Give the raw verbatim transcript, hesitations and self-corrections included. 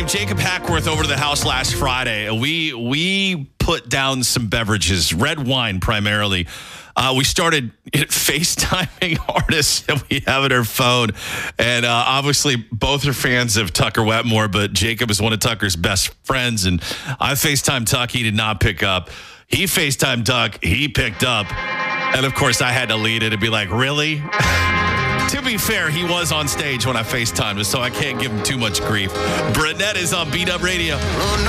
Jacob Hackworth over to the house last Friday. We we put down some beverages, red wine primarily. Uh, we started FaceTiming artists that we have in our phone. And uh, obviously, both are fans of Tucker Wetmore, but Jacob is one of Tucker's best friends. And I FaceTimed Tuck. He did not pick up. He FaceTimed Tuck. He picked up. And, of course, I had to lead it and be like, really? To be fair, he was on stage when I FaceTimed him, so I can't give him too much grief. Brunette is on Beat Up Radio. Oh, no.